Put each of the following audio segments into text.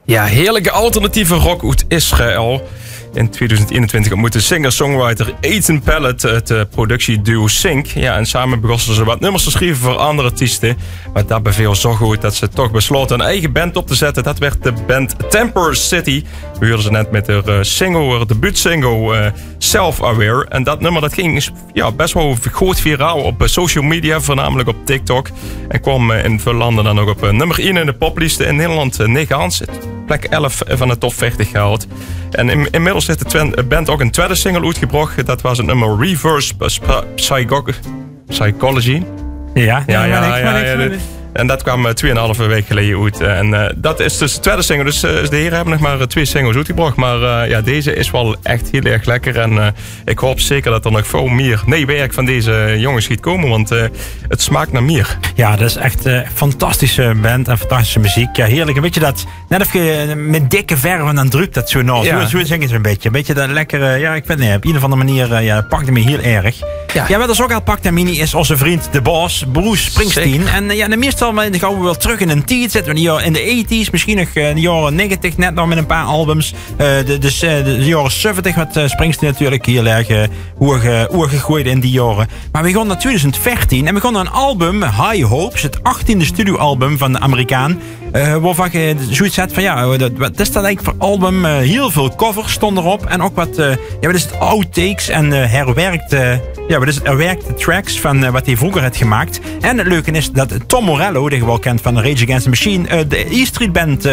Ja, heerlijke alternatieve rock uit Israël. In 2021 ontmoette singer-songwriter Ethan Pellet het productieduo Sync. Ja, en samen begonnen ze wat nummers te schrijven voor andere artiesten. Maar dat beviel zo goed dat ze toch besloten een eigen band op te zetten. Dat werd de band Temper City. We hoorden ze net met haar debuutsingle Self-Aware. En dat nummer dat ging best wel goed viraal op social media, voornamelijk op TikTok. En kwam in veel landen dan ook op nummer 1 in de poplisten. In Nederland 9 plek 11 van de top 40 gehaald. En inmiddels heeft de band ook een tweede single uitgebracht. Dat was het nummer Reverse Psychology. Ja. En dat kwam 2,5 week geleden uit. En dat is dus de tweede single. Dus de heren hebben nog maar 2 singles uitgebracht. Maar deze is wel echt heel erg lekker. En ik hoop zeker dat er nog veel meer werk van deze jongens gaat komen. Want het smaakt naar meer. Ja, dat is echt een fantastische band en fantastische muziek. Ja, heerlijk. Weet je dat, net of je met dikke verven dan drukt dat zo nou. Ja. Zo zingen ze een beetje. Een beetje dat lekkere, ik weet niet, op een of andere manier pakte me heel erg. Ja, wat ons ook al pakt en mini is onze vriend de boss, Bruce Springsteen. Zeker. En de meestal gaan we wel terug in een tijd. Zitten we in de 80s, misschien nog de jaren 90, net nog met een paar albums. De jaren 70, wat Springsteen natuurlijk heel erg oergegooid in die jaren. Maar we gaan naar 2014 en we gaan naar een album, High Hopes, het 18e studioalbum van de Amerikaan. Waarvan je zoiets hebt van wat is dat eigenlijk voor album? Heel veel covers stonden erop en ook wat is het outtakes en herwerkte tracks van wat hij vroeger had gemaakt. En het leuke is dat Tom Morello, die je wel kent van Rage Against the Machine, de E Street Band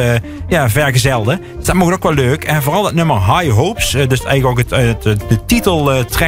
vergezelde. Dus dat mag ook wel leuk. En vooral het nummer High Hopes, dus eigenlijk ook de titeltrack